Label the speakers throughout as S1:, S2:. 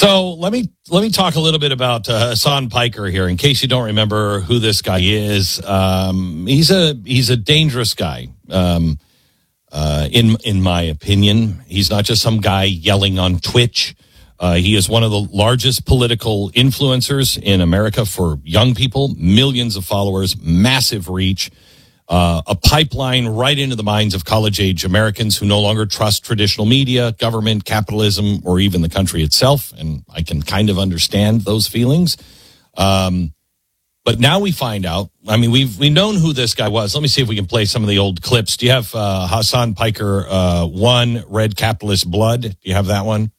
S1: So let me talk a little bit about Hassan Piker here. In case you don't remember who this guy is, he's a dangerous guy. In my opinion, he's not just some guy yelling on Twitch. He is one of the largest political influencers in America for young people, millions of followers, massive reach. A pipeline right into the minds of college-age Americans who no longer trust traditional media, government, capitalism, or even the country itself. And I can kind of understand those feelings. But now we find out, I mean, we've known who this guy was. Let me see if we can play some of the old clips. Do you have Hassan Piker 1, Red Capitalist Blood? Do you have that one?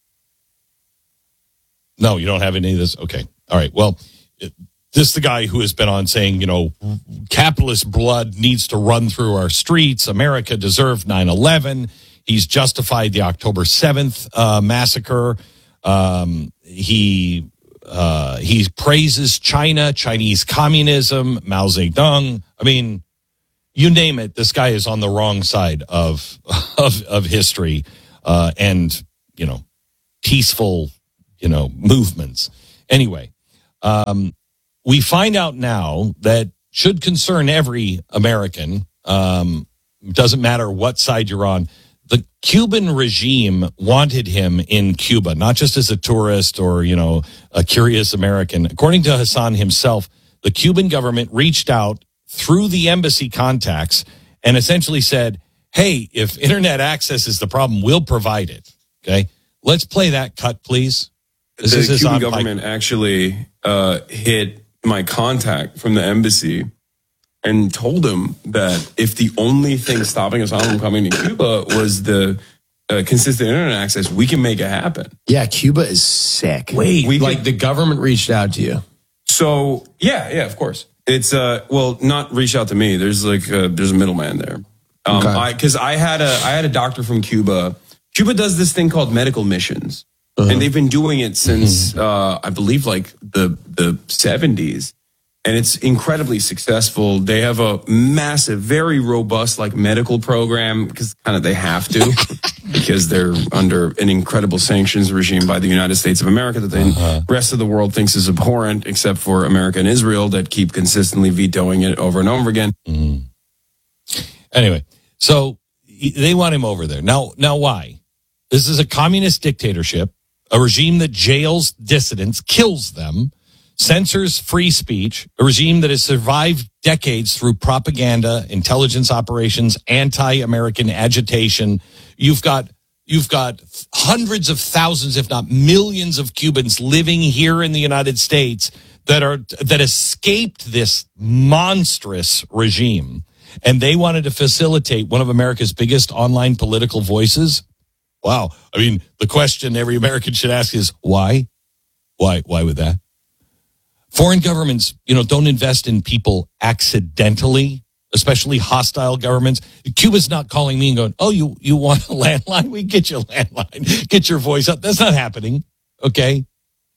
S1: No, you don't have any of this? Okay. All right. Well, this is the guy who has been on saying, capitalist blood needs to run through our streets. America deserved 9/11. He's justified the October 7th massacre. He praises China, Chinese communism, Mao Zedong. I mean, you name it. This guy is on the wrong side of history and peaceful movements. Anyway. We find out now that should concern every American, doesn't matter what side you're on. The Cuban regime wanted him in Cuba, not just as a tourist or, a curious American. According to Hassan himself, the Cuban government reached out through the embassy contacts and essentially said, hey, if internet access is the problem, we'll provide it. Okay. Let's play that cut, please.
S2: The Cuban government actually hit my contact from the embassy and told him that if the only thing stopping us from coming to Cuba was the consistent internet access, we can make it happen.
S3: Yeah, Cuba is sick.
S4: Wait, the government reached out to you?
S2: So, yeah, of course. It's, not reached out to me. There's there's a middleman there. Because I had a doctor from Cuba. Cuba does this thing called medical missions. Uh-huh. And they've been doing it since, I believe, the 70s. And it's incredibly successful. They have a massive, very robust, medical program because kind of they have to because they're under an incredible sanctions regime by the United States of America that the rest of the world thinks is abhorrent, except for America and Israel that keep consistently vetoing it over and over again.
S1: Mm. Anyway, so they want him over there. Now why? This is a communist dictatorship. A regime that jails dissidents, kills them, censors free speech, a regime that has survived decades through propaganda, intelligence operations, anti-American agitation. You've got hundreds of thousands, if not millions of Cubans living here in the United States that escaped this monstrous regime. And they wanted to facilitate one of America's biggest online political voices. Wow. I mean, the question every American should ask is why? Why would that? Foreign governments, don't invest in people accidentally, especially hostile governments. Cuba's not calling me and going, oh, you want a landline? We get you a landline. Get your voice up. That's not happening. Okay.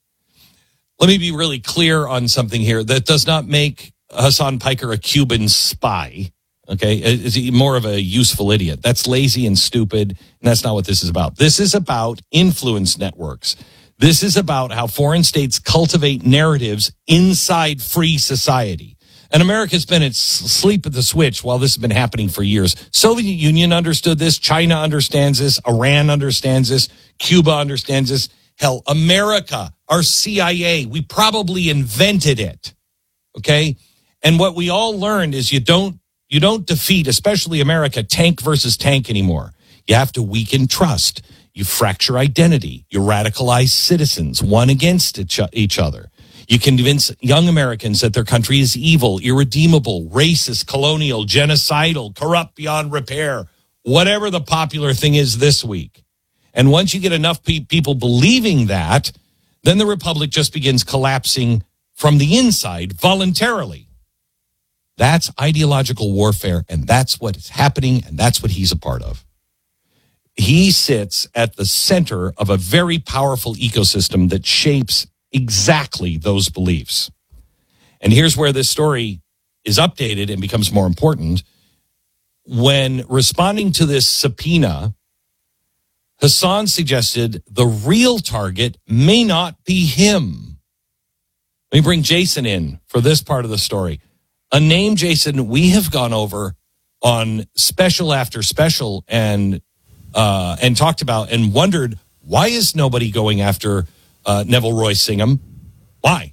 S1: Let me be really clear on something here. That does not make Hassan Piker a Cuban spy. Okay, is he more of a useful idiot? That's lazy and stupid, and that's not what this is about. This is about influence networks. This is about how foreign states cultivate narratives inside free society. And America's been asleep at the switch while this has been happening for years. Soviet Union understood this. China understands this. Iran understands this. Cuba understands this. Hell, America, our CIA, we probably invented it. Okay, and what we all learned is you don't defeat, especially America, tank versus tank anymore. You have to weaken trust. You fracture identity. You radicalize citizens, one against each other. You convince young Americans that their country is evil, irredeemable, racist, colonial, genocidal, corrupt beyond repair, whatever the popular thing is this week. And once you get enough people believing that, then the republic just begins collapsing from the inside voluntarily. That's ideological warfare, and that's what is happening, and that's what he's a part of. He sits at the center of a very powerful ecosystem that shapes exactly those beliefs. And here's where this story is updated and becomes more important. When responding to this subpoena, Hassan suggested the real target may not be him. Let me bring Jason in for this part of the story. A name, Jason, we have gone over on special after special and talked about and wondered, why is nobody going after Neville Roy Singham? Why?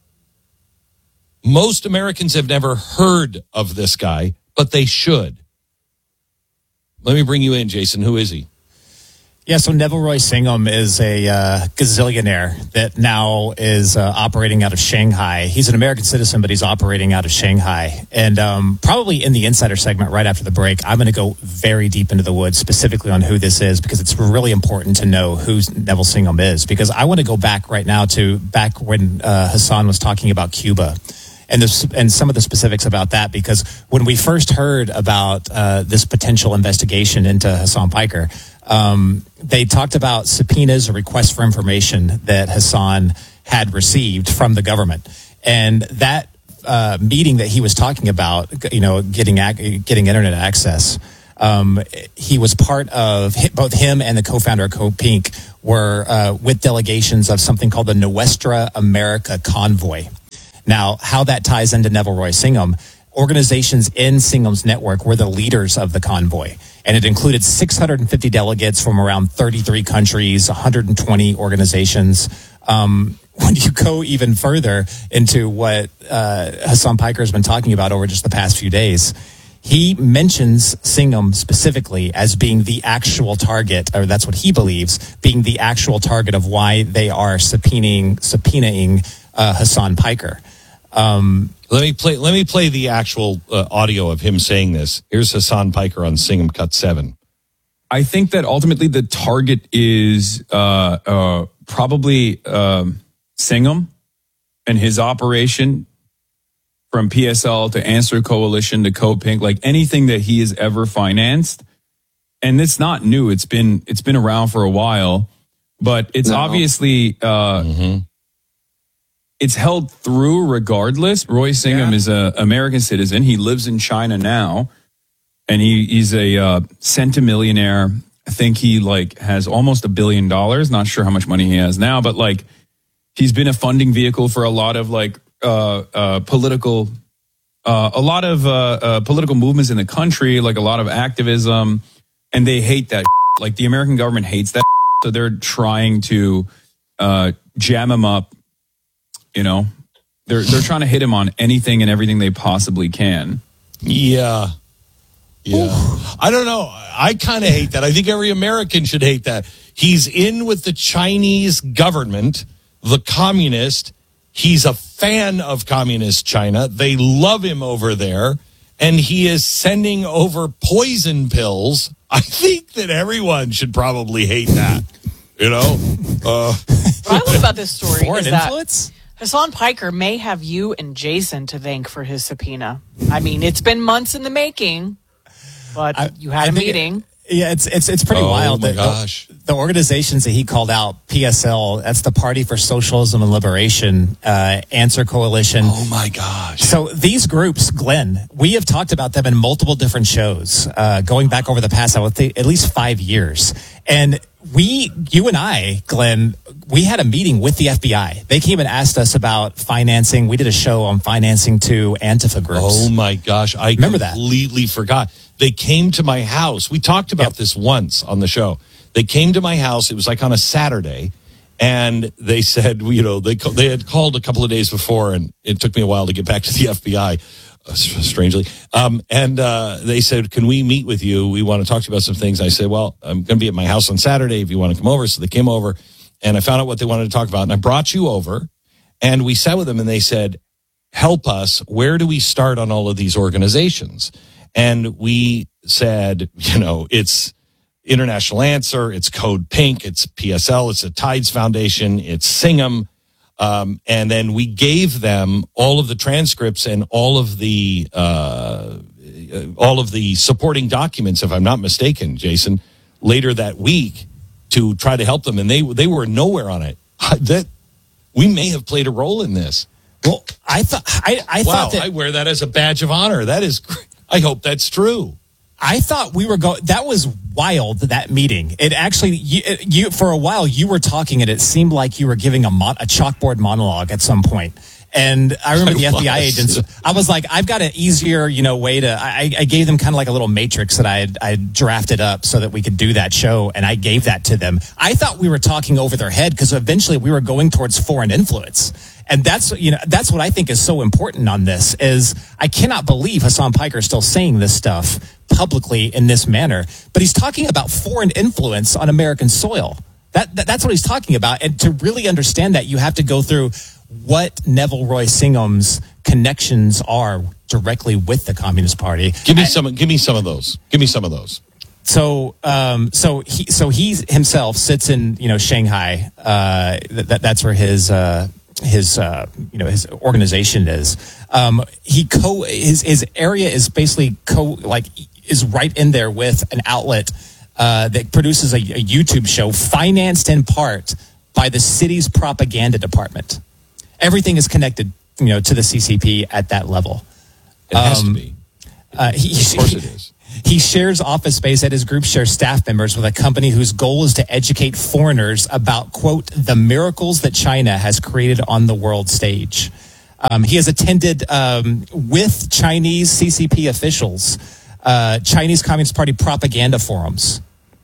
S1: Most Americans have never heard of this guy, but they should. Let me bring you in, Jason. Who is he?
S5: Yeah, so Neville Roy Singham is a gazillionaire that now is operating out of Shanghai. He's an American citizen, but he's operating out of Shanghai. And probably in the Insider segment right after the break, I'm going to go very deep into the woods specifically on who this is, because it's really important to know who Neville Singham is. Because I want to go back right now to back when Hassan was talking about Cuba. And some of the specifics about that, because when we first heard about this potential investigation into Hassan Piker, they talked about subpoenas or requests for information that Hassan had received from the government. And that meeting that he was talking about, getting internet access, he was part of, both him and the co-founder of Code Pink were with delegations of something called the Nuestra America Convoy. Now, how that ties into Neville Roy Singham, organizations in Singham's network were the leaders of the convoy. And it included 650 delegates from around 33 countries, 120 organizations. When you go even further into what Hassan Piker has been talking about over just the past few days, he mentions Singham specifically as being the actual target, or that's what he believes, being the actual target of why they are subpoenaing Hassan Piker.
S1: Let me play the actual audio of him saying this. Here's Hassan Piker on Singham Cut 7.
S6: I think that ultimately the target is probably Singham and his operation, from PSL to Answer Coalition to Code Pink, like anything that he has ever financed. And it's not new. It's been around for a while, but it's obviously it's held through regardless. Roy Singham is an American citizen. He lives in China now, and he's a centimillionaire. I think he has almost $1 billion. Not sure how much money he has now, but he's been a funding vehicle for a lot of political movements in the country, a lot of activism, and they hate that. The American government hates that, so they're trying to jam him up. They're trying to hit him on anything and everything they possibly can.
S1: Yeah. I don't know. I kind of hate that. I think every American should hate that. He's in with the Chinese government, the communist. He's a fan of communist China. They love him over there. And he is sending over poison pills. I think that everyone should probably hate that.
S7: What I love about this story
S5: Foreign
S7: is that
S5: influence?
S7: Hassan Piker may have you and Jason to thank for his subpoena. I mean, it's been months in the making, but you had a meeting.
S5: It's pretty wild.
S1: Oh my gosh.
S5: The organizations that he called out, PSL, that's the Party for Socialism and Liberation, Answer Coalition.
S1: Oh my gosh.
S5: So these groups, Glenn, we have talked about them in multiple different shows, going back over the past, I would think, at least 5 years. And you and I, Glenn, we had a meeting with the FBI. They came and asked us about financing. We did a show on financing to Antifa groups.
S1: Oh my gosh. I
S5: remember that.
S1: Completely forgot. They came to my house. We talked about this once on the show. They came to my house. It was on a Saturday. And they said, they had called a couple of days before, and it took me a while to get back to the FBI, strangely. And they said, can we meet with you? We want to talk to you about some things. I said, well, I'm going to be at my house on Saturday if you want to come over. So they came over, and I found out what they wanted to talk about. And I brought you over, and we sat with them, and they said, help us. Where do we start on all of these organizations? And we said, it's International Answer, it's Code Pink, it's PSL, it's the Tides Foundation, it's Singham. And then we gave them all of the transcripts and all of the supporting documents, if I'm not mistaken, Jason, later that week to try to help them. And they were nowhere on it. That we may have played a role in this.
S5: Well, I thought
S1: I wear that as a badge of honor. That is great. I hope that's true.
S5: I thought we were going. That was wild. That meeting. It actually, you for a while you were talking, and it seemed like you were giving a chalkboard monologue at some point. And I remember the FBI agents. I was like, I've got an easier, way to. I gave them kind of like a little matrix that I drafted up so that we could do that show, and I gave that to them. I thought we were talking over their head because eventually we were going towards foreign influence, and that's what I think is so important on this. Is I cannot believe Hassan Piker is still saying this stuff publicly in this manner, but he's talking about foreign influence on American soil. That's what he's talking about, and to really understand that, you have to go through what Neville Roy Singham's connections are directly with the Communist Party.
S1: Give me some of those.
S5: So he himself sits in Shanghai. That's where his organization is. His area is basically is right in there with an outlet that produces a YouTube show financed in part by the city's propaganda department. Everything is connected, to the CCP at that level.
S1: It has to be. Of course it is.
S5: He shares office space at his group share staff members with a company whose goal is to educate foreigners about, quote, the miracles that China has created on the world stage. He has attended with Chinese CCP officials, Chinese Communist Party propaganda forums.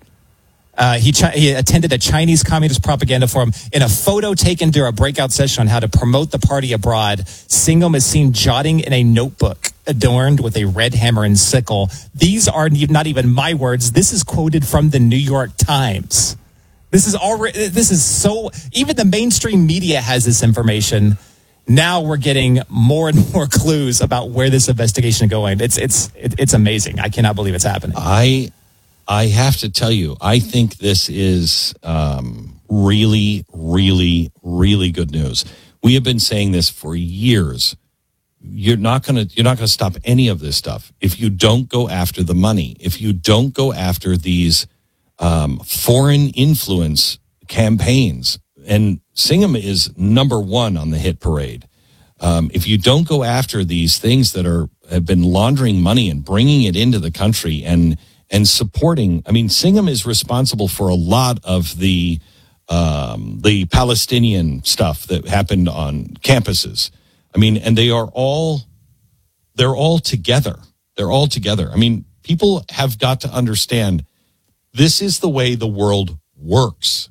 S5: He attended a Chinese Communist propaganda forum. In a photo taken during a breakout session on how to promote the party abroad, Singham is seen jotting in a notebook adorned with a red hammer and sickle. These are not even my words. This is quoted from the New York Times. This is so, even the mainstream media has this information. Now we're getting more and more clues about where this investigation is going. It's amazing. I cannot believe it's happening.
S1: I have to tell you, I think this is really, really, really good news. We have been saying this for years. You're not going to stop any of this stuff if you don't go after the money. If you don't go after these foreign influence campaigns, and Singham is number one on the hit parade. If you don't go after these things that have been laundering money and bringing it into the country and supporting, Singham is responsible for a lot of the Palestinian stuff that happened on campuses. And they're all together. They're all together. People have got to understand this is the way the world works.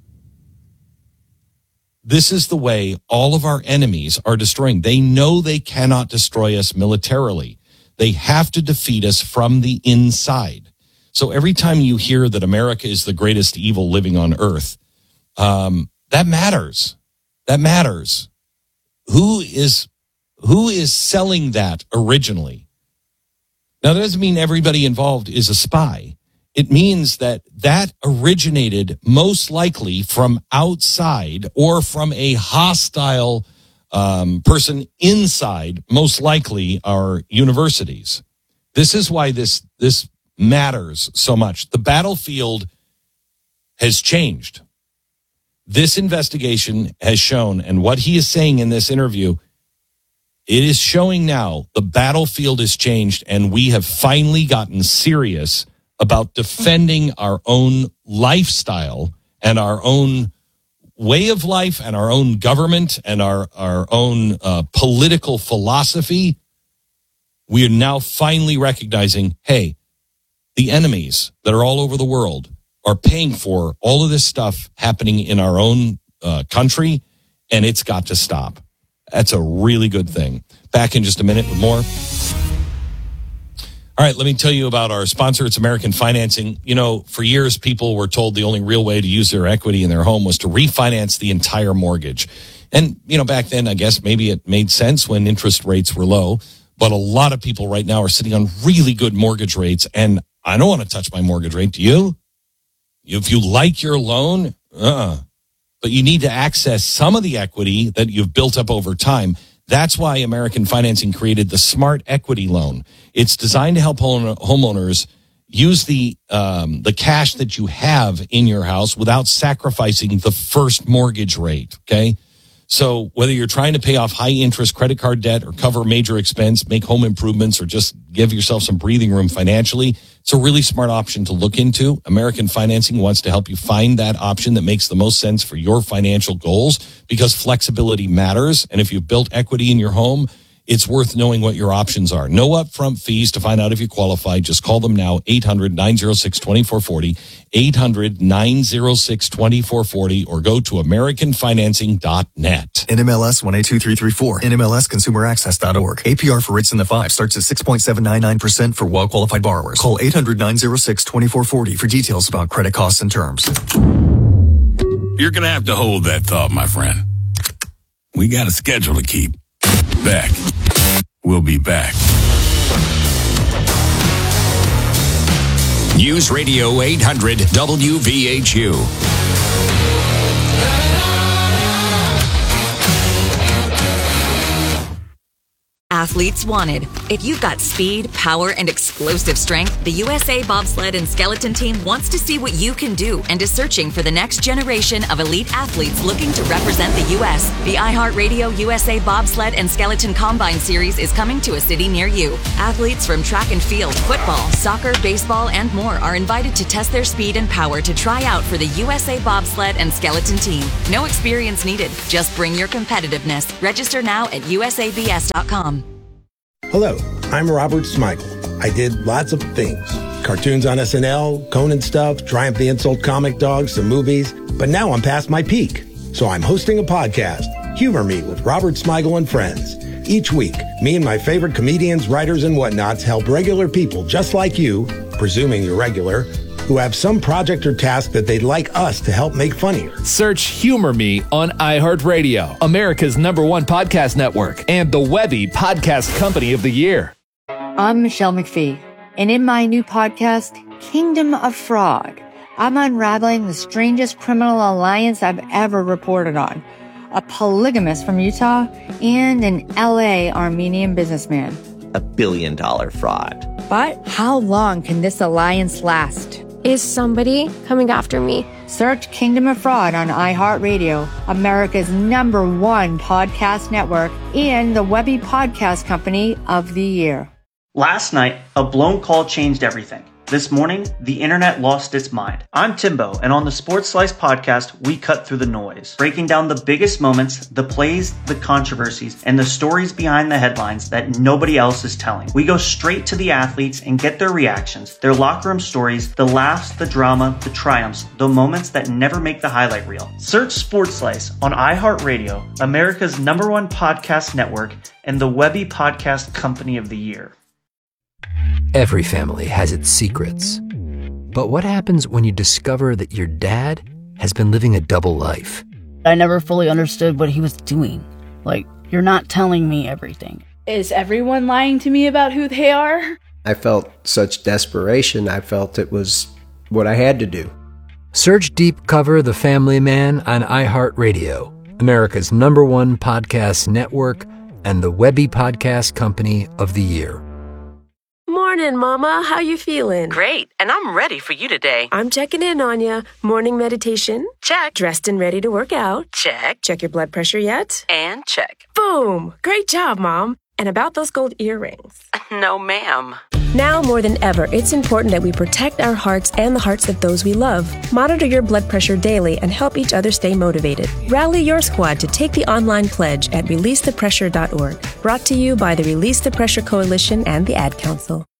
S1: This is the way all of our enemies are destroying. They know they cannot destroy us militarily. They have to defeat us from the inside. So every time you hear that America is the greatest evil living on earth, that matters. That matters. Who is selling that originally? Now, that doesn't mean everybody involved is a spy. It means that originated most likely from outside or from a hostile person inside, most likely our universities. This is why this matters so much. The battlefield has changed. This investigation has shown, and what he is saying in this interview, it is showing now the battlefield has changed, and we have finally gotten serious about defending our own lifestyle and our own way of life and our own government and our own political philosophy. We are now finally recognizing, hey, the enemies that are all over the world are paying for all of this stuff happening in our own country, and it's got to stop. That's a really good thing. Back in just a minute with more. All right, let me tell you about our sponsor. It's American Financing. For years, people were told the only real way to use their equity in their home was to refinance the entire mortgage. And, back then, I guess maybe it made sense when interest rates were low. But a lot of people right now are sitting on really good mortgage rates. And I don't want to touch my mortgage rate. Do you? If you like your loan, but you need to access some of the equity that you've built up over time. That's why American Financing created the Smart Equity Loan. It's designed to help homeowners use the cash that you have in your house without sacrificing the first mortgage rate. Okay. So whether you're trying to pay off high interest credit card debt or cover major expense, make home improvements, or just give yourself some breathing room financially, It's a really smart option to look into. American Financing wants to help you find that option that makes the most sense for your financial goals, because flexibility matters. And if you've built equity in your home, it's worth knowing what your options are. No upfront fees to find out if you qualify. Just call them now, 800-906-2440, 800-906-2440, or go to AmericanFinancing.net.
S8: NMLS 182334, NMLSConsumerAccess.org. APR for rates in the 5 starts at 6.799% for well-qualified borrowers. Call 800-906-2440 for details about credit costs and terms.
S9: You're going to have to hold that thought, my friend. We got a schedule to keep. Back. We'll be back.
S10: News Radio 800 WVHU.
S11: Athletes wanted. If you've got speed, power, and explosive strength, the USA Bobsled and Skeleton Team wants to see what you can do and is searching for the next generation of elite athletes looking to represent the U.S. The iHeartRadio USA Bobsled and Skeleton Combine Series is coming to a city near you. Athletes from track and field, football, soccer, baseball, and more are invited to test their speed and power to try out for the USA Bobsled and Skeleton Team. No experience needed. Just bring your competitiveness. Register now at usabs.com.
S12: Hello, I'm Robert Smigel. I did lots of things. Cartoons on SNL, Conan stuff, Triumph the Insult comic dogs, some movies. But now I'm past my peak. So I'm hosting a podcast, Humor Me with Robert Smigel and Friends. Each week, me and my favorite comedians, writers, and whatnots help regular people just like you, presuming you're regular, who have some project or task that they'd like us to help make funnier.
S13: Search Humor Me on iHeartRadio, America's #1 podcast network, and the Webby Podcast Company of the Year.
S14: I'm Michelle McPhee, and in my new podcast, Kingdom of Fraud, I'm unraveling the strangest criminal alliance I've ever reported on. A polygamist from Utah and an LA Armenian businessman.
S15: $1 billion fraud.
S14: But how long can this alliance last?
S16: Is somebody coming after me?
S14: Search Kingdom of Fraud on iHeartRadio, America's #1 podcast network, and the Webby Podcast Company of the Year.
S17: Last night, a blown call changed everything. This morning, the internet lost its mind. I'm Timbo, and on the Sports Slice podcast, we cut through the noise, breaking down the biggest moments, the plays, the controversies, and the stories behind the headlines that nobody else is telling. We go straight to the athletes and get their reactions, their locker room stories, the laughs, the drama, the triumphs, the moments that never make the highlight reel. Search Sports Slice on iHeartRadio, America's #1 podcast network, and the Webby Podcast Company of the Year.
S18: Every family has its secrets. But what happens when you discover that your dad has been living a double life?
S19: I never fully understood what he was doing. Like, you're not telling me everything.
S20: Is everyone lying to me about who they are?
S21: I felt such desperation. I felt it was what I had to do.
S18: Search Deep Cover The Family Man on iHeartRadio, America's #1 podcast network, and the Webby Podcast Company of the Year.
S22: Morning, Mama. How you feeling?
S23: Great, and I'm ready for you today.
S22: I'm checking in on ya. Morning meditation?
S23: Check.
S22: Dressed and ready to work out?
S23: Check.
S22: Check your blood pressure yet?
S23: And check.
S22: Boom! Great job, Mom. And about those gold earrings?
S23: No, ma'am.
S22: Now more than ever, it's important that we protect our hearts and the hearts of those we love. Monitor your blood pressure daily and help each other stay motivated. Rally your squad to take the online pledge at releasethepressure.org. Brought to you by the Release the Pressure Coalition and the Ad Council.